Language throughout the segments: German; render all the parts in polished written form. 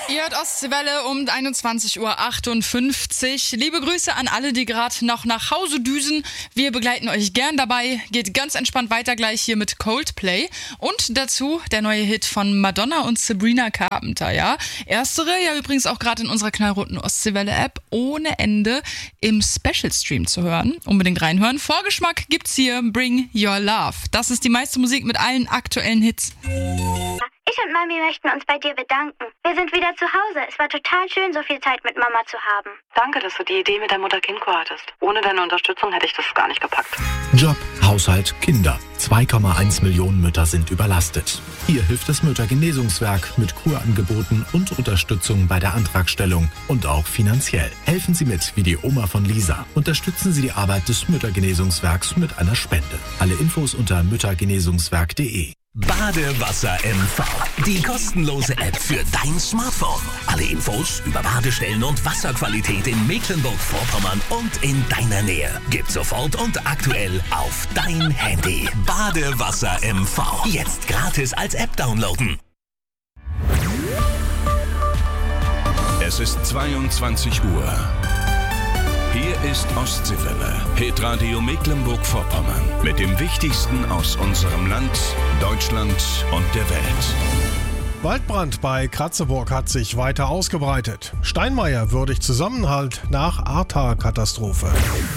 Ihr hört Ostseewelle um 21.58 Uhr. Liebe Grüße an alle, die gerade noch nach Hause düsen. Wir begleiten euch gern dabei. Geht ganz entspannt weiter gleich hier mit Coldplay. Und dazu der neue Hit von Madonna und Sabrina Carpenter, ja. Erstere ja übrigens auch gerade in unserer knallroten Ostseewelle-App ohne Ende im Special-Stream zu hören. Unbedingt reinhören. Vorgeschmack gibt's hier, Bring Your Love. Das ist die meiste Musik mit allen aktuellen Hits. Ich und Mami möchten uns bei dir bedanken. Wir sind wieder zu Hause. Es war total schön, so viel Zeit mit Mama zu haben. Danke, dass du die Idee mit der Mutter-Kind-Kur hattest. Ohne deine Unterstützung hätte ich das gar nicht gepackt. Job, Haushalt, Kinder. 2,1 Millionen Mütter sind überlastet. Hier hilft das Müttergenesungswerk mit Kurangeboten und Unterstützung bei der Antragstellung und auch finanziell. Helfen Sie mit, wie die Oma von Lisa. Unterstützen Sie die Arbeit des Müttergenesungswerks mit einer Spende. Alle Infos unter müttergenesungswerk.de. Badewasser MV. Die kostenlose App für dein Smartphone. Alle Infos über Badestellen und Wasserqualität in Mecklenburg-Vorpommern und in deiner Nähe. Gibt's sofort und aktuell auf dein Handy. Badewasser MV. Jetzt gratis als App downloaden. Es ist 22 Uhr. Hier ist Ostseewelle, Hitradio Mecklenburg-Vorpommern. Mit dem Wichtigsten aus unserem Land, Deutschland und der Welt. Waldbrand bei Kratzeburg hat sich weiter ausgebreitet. Steinmeier würdigt Zusammenhalt nach Ahrtal-Katastrophe.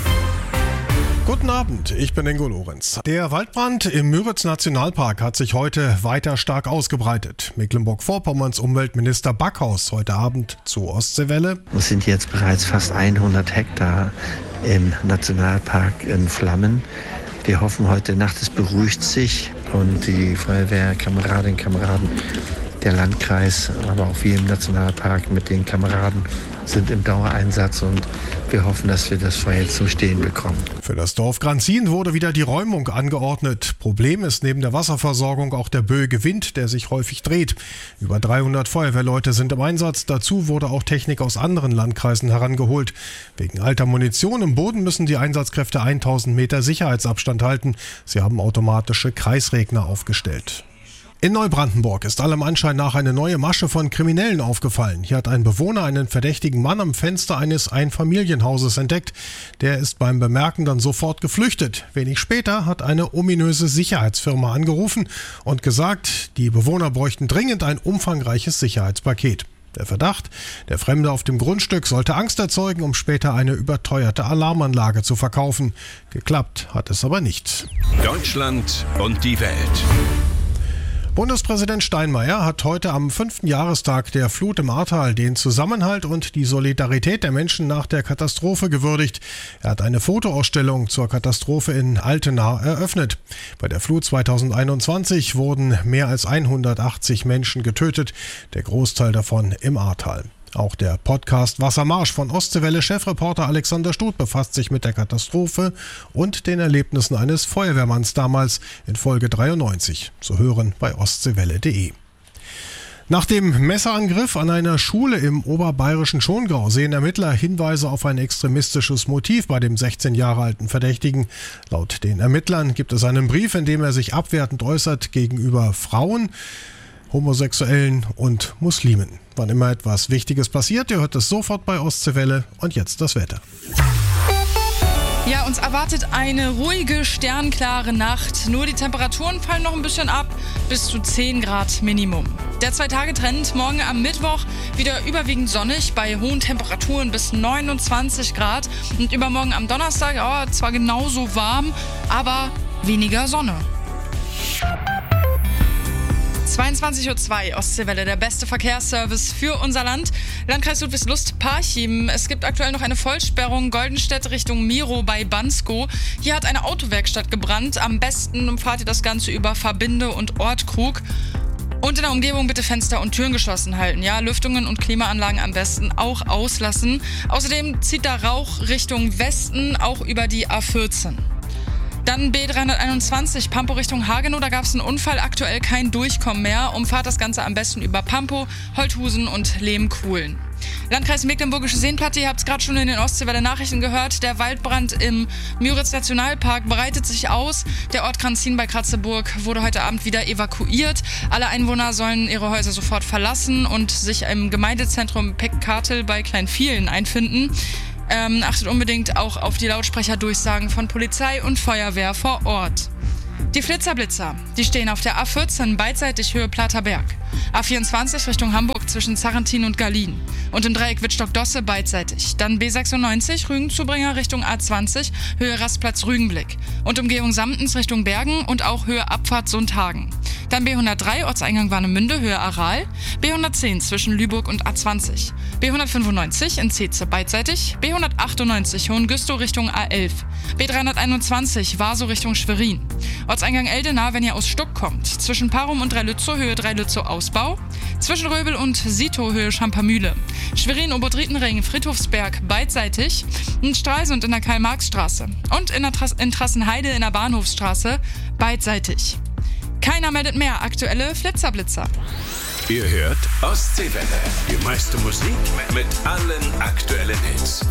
Guten Abend, ich bin Ingo Lorenz. Der Waldbrand im Müritz-Nationalpark hat sich heute weiter stark ausgebreitet. Mecklenburg-Vorpommerns Umweltminister Backhaus heute Abend zu Ostseewelle. Es sind jetzt bereits fast 100 Hektar im Nationalpark in Flammen. Wir hoffen heute Nacht, es beruhigt sich und die Feuerwehrkameradinnen und Kameraden, der Landkreis, aber auch wir im Nationalpark mit den Kameraden sind im Dauereinsatz und wir hoffen, dass wir das Feuer jetzt so stehen bekommen. Für das Dorf Granzin wurde wieder die Räumung angeordnet. Problem ist neben der Wasserversorgung auch der böige Wind, der sich häufig dreht. Über 300 Feuerwehrleute sind im Einsatz. Dazu wurde auch Technik aus anderen Landkreisen herangeholt. Wegen alter Munition im Boden müssen die Einsatzkräfte 1000 Meter Sicherheitsabstand halten. Sie haben automatische Kreisregner aufgestellt. In Neubrandenburg ist allem Anschein nach eine neue Masche von Kriminellen aufgefallen. Hier hat ein Bewohner einen verdächtigen Mann am Fenster eines Einfamilienhauses entdeckt. Der ist beim Bemerken dann sofort geflüchtet. Wenig später hat eine ominöse Sicherheitsfirma angerufen und gesagt, die Bewohner bräuchten dringend ein umfangreiches Sicherheitspaket. Der Verdacht, der Fremde auf dem Grundstück sollte Angst erzeugen, um später eine überteuerte Alarmanlage zu verkaufen. Geklappt hat es aber nicht. Deutschland und die Welt. Bundespräsident Steinmeier hat heute am 5. Jahrestag der Flut im Ahrtal den Zusammenhalt und die Solidarität der Menschen nach der Katastrophe gewürdigt. Er hat eine Fotoausstellung zur Katastrophe in Altena eröffnet. Bei der Flut 2021 wurden mehr als 180 Menschen getötet, der Großteil davon im Ahrtal. Auch der Podcast Wassermarsch von Ostseewelle-Chefreporter Alexander Stuth befasst sich mit der Katastrophe und den Erlebnissen eines Feuerwehrmanns damals in Folge 93. Zu hören bei ostseewelle.de. Nach dem Messerangriff an einer Schule im oberbayerischen Schongau sehen Ermittler Hinweise auf ein extremistisches Motiv bei dem 16 Jahre alten Verdächtigen. Laut den Ermittlern gibt es einen Brief, in dem er sich abwertend äußert gegenüber Frauen, Homosexuellen und Muslimen. Wann immer etwas Wichtiges passiert, ihr hört es sofort bei Ostseewelle. Und jetzt das Wetter. Ja, uns erwartet eine ruhige, sternklare Nacht. Nur die Temperaturen fallen noch ein bisschen ab, bis zu 10 Grad Minimum. Der 2-Tage-Trend morgen am Mittwoch wieder überwiegend sonnig bei hohen Temperaturen bis 29 Grad. Und übermorgen am Donnerstag zwar genauso warm, aber weniger Sonne. 22.02 Uhr, Ostseewelle, der beste Verkehrsservice für unser Land. Landkreis Ludwigslust-Parchim. Es gibt aktuell noch eine Vollsperrung Goldenstedt Richtung Miro bei Bansko. Hier hat eine Autowerkstatt gebrannt. Am besten fahrt ihr das Ganze über Verbinde und Ortkrug. Und in der Umgebung bitte Fenster und Türen geschlossen halten. Ja, Lüftungen und Klimaanlagen am besten auch auslassen. Außerdem zieht da Rauch Richtung Westen, auch über die A14. Dann B321, Pampo Richtung Hagenow, da gab es einen Unfall, aktuell kein Durchkommen mehr. Umfahrt das Ganze am besten über Pampo, Holthusen und Lehmkuhlen. Landkreis Mecklenburgische Seenplatte, ihr habt es gerade schon in den Ostseewelle Nachrichten gehört, der Waldbrand im Müritz Nationalpark breitet sich aus. Der Ort Kranzin bei Kratzeburg wurde heute Abend wieder evakuiert. Alle Einwohner sollen ihre Häuser sofort verlassen und sich im Gemeindezentrum Peckkartel bei Kleinvielen einfinden. Achtet unbedingt auch auf die Lautsprecherdurchsagen von Polizei und Feuerwehr vor Ort. Die Flitzerblitzer, die stehen auf der A14 beidseitig Höhe Platerberg, A24 Richtung Hamburg zwischen Zarrentin und Galien und im Dreieck Wittstock-Dosse beidseitig. Dann B96 Rügenzubringer Richtung A20 Höhe Rastplatz Rügenblick und Umgehung Samtens Richtung Bergen und auch Höhe Abfahrt Sundhagen. Dann B103 Ortseingang Warnemünde Höhe Aral, B110 zwischen Lübeck und A20, B195 in Zeze beidseitig, B198 Hohengüstow Richtung A11, B321 Vaso Richtung Schwerin, Ortseingang Eldena, wenn ihr aus Stuck kommt, zwischen Parum und Dreilützow Höhe Dreilützow Ausbau, zwischen Röbel und Sito Höhe Schampermühle, Schwerin Obertrietenring Friedhofsberg beidseitig, in Stralsund in der Karl-Marx-Straße und in Trassenheide in der Bahnhofsstraße beidseitig. Keiner meldet mehr aktuelle Flitzerblitzer. Ihr hört Ostseewelle. Die meiste Musik mit allen aktuellen Hits.